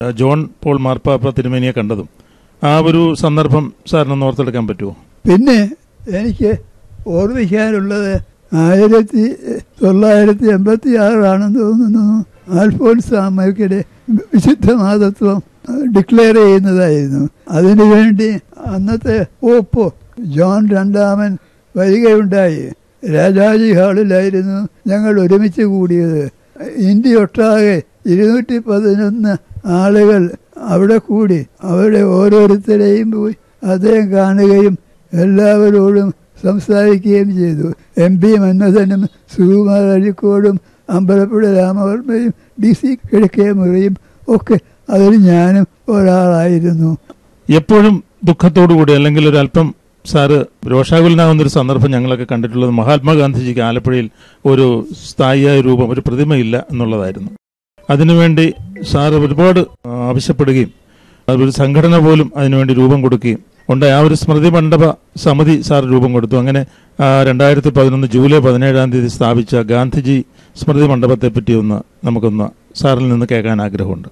John Paul മാർപ്പാപ്പ തിരുമേനിയെ കണ്ടതും ആ ഒരു സന്ദർഭം സാറിനൊന്ന് ഓർത്തെടുക്കാൻ പറ്റുമോ? പിന്നെ എനിക്ക് ഓർമ്മിക്കാനുള്ളത് 1986 തോന്നുന്നു അൽഫോൻസാമ്മയ്ക്കിടെ വിശുദ്ധ മാതൃത്വം ഡിക്ലെയർ ചെയ്യുന്നതായിരുന്നു. അതിനുവേണ്ടി അന്നത്തെ പോപ്പ് ജോൺ രണ്ടാമൻ വരികയുണ്ടായി. രാജാജി ഹാളിലായിരുന്നു ഞങ്ങൾ ഒരുമിച്ച് കൂടിയത്. ഇന്ത്യ ഒട്ടാകെ 211 ആളുകൾ അവിടെ കൂടി. അവരുടെ ഓരോരുത്തരെയും പോയി അദ്ദേഹം കാണുകയും എല്ലാവരോടും സംസാരിക്കുകയും ചെയ്തു. MP മന്മഥനും സുകുമാർ അഴിക്കോടും അമ്പലപ്പുഴ രാമവർമ്മയും DC കിഴക്കേമുറിയും ഒക്കെ അതിൽ ഞാനും ഒരാളായിരുന്നു. എപ്പോഴും ദുഃഖത്തോടുകൂടി അല്ലെങ്കിൽ ഒരല്പം സാറ് രോഷാകുലനാകുന്നൊരു സന്ദർഭം ഞങ്ങളൊക്കെ കണ്ടിട്ടുള്ളത് മഹാത്മാഗാന്ധിജിക്ക് ആലപ്പുഴയിൽ ഒരു സ്ഥായിയായ രൂപം, ഒരു പ്രതിമയില്ല എന്നുള്ളതായിരുന്നു. അതിനുവേണ്ടി സാറ് ഒരുപാട് ആവശ്യപ്പെടുകയും അതൊരു സംഘടന പോലും അതിനുവേണ്ടി രൂപം കൊടുക്കുകയും ഉണ്ടായി. ആ ഒരു സ്മൃതി മണ്ഡപ സമിതി സാർ രൂപം കൊടുത്തു. അങ്ങനെ 2011 ജൂലൈ 17 സ്ഥാപിച്ച ഗാന്ധിജി സ്മൃതി മണ്ഡപത്തെ പറ്റി നമുക്കൊന്ന് സാറിൽ നിന്ന് കേൾക്കാൻ ആഗ്രഹമുണ്ട്.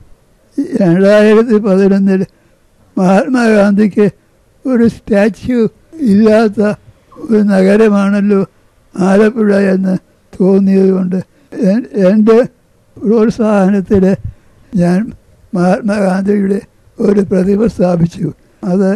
2011 മഹാത്മാഗാന്ധിക്ക് ഒരു സ്റ്റാച്യു ഇല്ലാത്ത ഒരു നഗരമാണല്ലോ ആലപ്പുഴ എന്ന് തോന്നിയതുകൊണ്ട് എൻ്റെ പ്രോത്സാഹനത്തിൽ ഞാൻ മഹാത്മാഗാന്ധിയുടെ ഒരു പ്രതിമ സ്ഥാപിച്ചു. അത്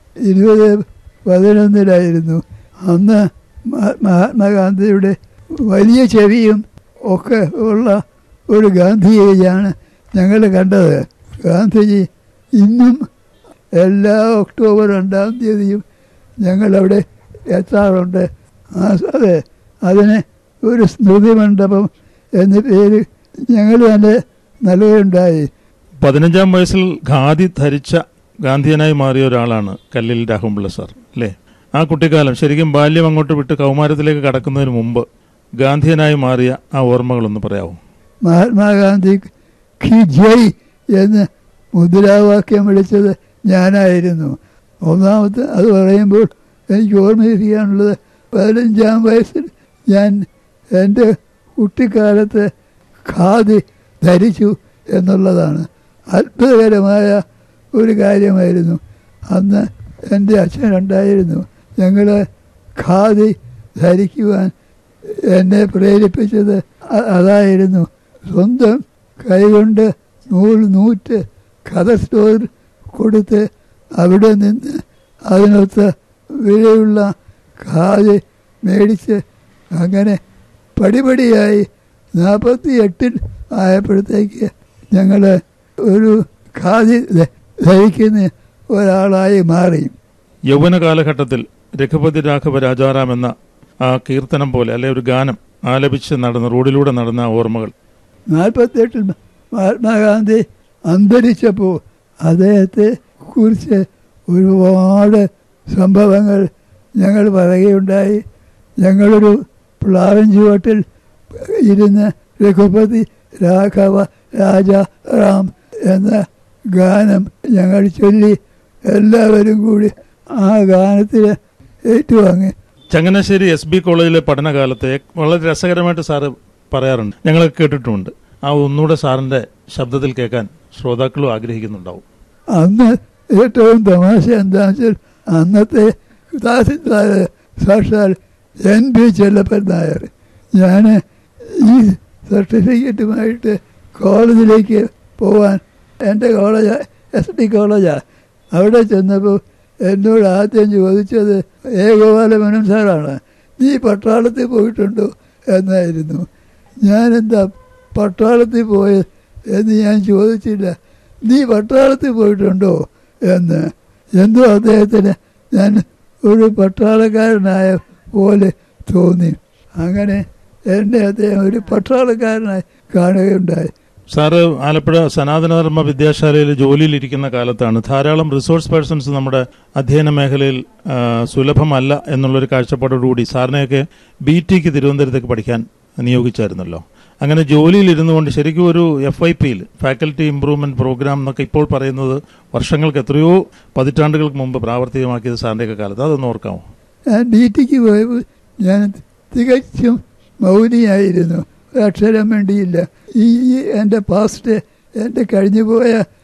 2011 അന്ന് മഹാത്മാഗാന്ധിയുടെ വലിയ ചെവിയും ഒക്കെ ഉള്ള ഒരു ഗാന്ധിജിയാണ് ഞങ്ങൾ കണ്ടത്. ഗാന്ധിജി ഇന്നും എല്ലാ ഒക്ടോബർ 2 ഞങ്ങളവിടെ എത്താറുണ്ട്. അതെ, അതിന് ഒരു സ്മൃതി മണ്ഡപം എന്ന പേര് ഞങ്ങൾ തന്നെ നൽകുകയുണ്ടായി. 15-ാം വയസ്സിൽ ഖാദി ധരിച്ച ഗാന്ധിയനായി മാറിയ ഒരാളാണ് കല്ലിൽ രാഘവൻപിള്ള സാർ അല്ലേ? ആ കുട്ടിക്കാലം ശരിക്കും ബാല്യം അങ്ങോട്ട് വിട്ട് കൗമാരത്തിലേക്ക് കടക്കുന്നതിന് മുമ്പ് ഗാന്ധിയനായി മാറിയ ആ ഓർമ്മകളൊന്ന് പറയാമോ? മഹാത്മാഗാന്ധി കി ജയ് എന്ന് മുദ്രാവാക്യം വിളിച്ചത് ഞാനായിരുന്നു. ഒന്നാമത്തെ അത് പറയുമ്പോൾ എനിക്ക് ഓർമ്മയിരിക്കാനുള്ളത് 15-ാം വയസ്സിൽ ഞാൻ എൻ്റെ കുട്ടിക്കാലത്ത് ഖാദി ധരിച്ചു എന്നുള്ളതാണ്. അത്ഭുതകരമായ ഒരു കാര്യമായിരുന്നു. അന്ന് എൻ്റെ അച്ഛനുണ്ടായിരുന്നു. ഞങ്ങൾ ഖാദി ധരിക്കുവാൻ എന്നെ പ്രേരിപ്പിച്ചത് അതായിരുന്നു. സ്വന്തം കൈകൊണ്ട് നൂറ്റ് ഖദർ സ്റ്റോറിൽ കൊടുത്ത് അവിടെ നിന്ന് അതിനൊത്ത വിലയുള്ള ഖാദി മേടിച്ച് അങ്ങനെ പടിപടിയായി 48 ആയപ്പോഴത്തേക്ക് ഞങ്ങൾ ഒരു ഖാദി ധരിക്കുന്ന ഒരാളായി മാറി. യൗവന കാലഘട്ടത്തിൽ രഘുപതി രാഘവ രാജാറാം എന്ന ആ കീർത്തനം പോലെ അല്ലെ ഒരു ഗാനം ആലപിച്ച് റോഡിലൂടെ നടന്ന ഓർമ്മകൾ. 48 മഹാത്മാഗാന്ധി അന്തരിച്ചപ്പോൾ അദ്ദേഹത്തെ കുറിച്ച് ഒരുപാട് സംഭവങ്ങൾ ഞങ്ങൾ പറയുകയുണ്ടായി. ഞങ്ങളൊരു പ്ലാവൻ ചുവട്ടിൽ ഇരുന്ന് രഘുപതി രാഘവ രാജാറാം എന്ന ഗാനം ഞങ്ങൾ ചൊല്ലി എല്ലാവരും കൂടി ആ ഗാനത്തിൽ ഏറ്റുവാങ്ങി. ചങ്ങനാശ്ശേരി SB കോളേജിലെ പഠനകാലത്തെ വളരെ രസകരമായിട്ട് സാറ് പറയാറുണ്ട്, ഞങ്ങളൊക്കെ കേട്ടിട്ടുമുണ്ട്. ആ ഒന്നുകൂടെ സാറിന്റെ ശബ്ദത്തിൽ കേൾക്കാൻ ശ്രോതാക്കളും ആഗ്രഹിക്കുന്നുണ്ടാവും. അന്ന് ഏറ്റവും തമാശ എന്താണെന്ന് വെച്ചാൽ അന്നത്തെ തഹസിൽദാർ സാക്ഷാൽ NP ചെല്ലപ്പൻ നായർ. ഞാൻ ഈ സർട്ടിഫിക്കറ്റുമായിട്ട് കോളേജിലേക്ക് പോവാൻ എൻ്റെ കോളേജ് SD കോളേജാണ്. അവിടെ ചെന്നപ്പോൾ എന്നോട് ആദ്യം ചോദിച്ചത് ഗോപാലമേനോൻ സാറാണ്, നീ പട്ടാളത്തിൽ പോയിട്ടുണ്ടോ എന്നായിരുന്നു. ഞാനെന്താ പട്ടാളത്തിൽ പോയത് എന്ന് ഞാൻ ചോദിച്ചില്ല. നീ പട്ടാളത്തിൽ പോയിട്ടുണ്ടോ എന്ന്. എന്തോ അദ്ദേഹത്തിന് ഞാൻ ഒരു പട്ടാളക്കാരനായ പോലെ തോന്നി. അങ്ങനെ എന്നെ അദ്ദേഹം ഒരു പട്ടാളക്കാരനായി കാണുകയുണ്ടായി. സാറ് ആലപ്പുഴ സനാതനധർമ്മ വിദ്യാശാലയിൽ ജോലിയിലിരിക്കുന്ന കാലത്താണ് ധാരാളം റിസോഴ്സ് പേഴ്സൺസ് നമ്മുടെ അധ്യയന മേഖലയിൽ സുലഭമല്ല എന്നുള്ളൊരു കാഴ്ചപ്പാടോടുകൂടി സാറിനെയൊക്കെ BTക്ക് തിരുവനന്തപുരത്തേക്ക് പഠിക്കാൻ നിയോഗിച്ചായിരുന്നല്ലോ. അങ്ങനെ ജോലിയിലിരുന്നു കൊണ്ട് ശരിക്കും ഒരു FIPയിൽ ഫാക്കൽറ്റി ഇംപ്രൂവ്മെന്റ് പ്രോഗ്രാം എന്നൊക്കെ ഇപ്പോൾ പറയുന്നത് വർഷങ്ങൾക്ക് എത്രയോ പതിറ്റാണ്ടുകൾക്ക് മുമ്പ് പ്രാവർത്തികമാക്കിയത് സാറിൻ്റെയൊക്കെ കാലത്ത്. അതൊന്ന് ഓർക്കാമോ? ഞാൻ BTക്ക് പോയപ്പോൾ ഞാൻ തികച്ചും മൗനിയായിരുന്നു. ഒരക്ഷരം വേണ്ടിയില്ല. ഈ എൻ്റെ പാസ്റ്റ് എൻ്റെ കഴിഞ്ഞുപോയ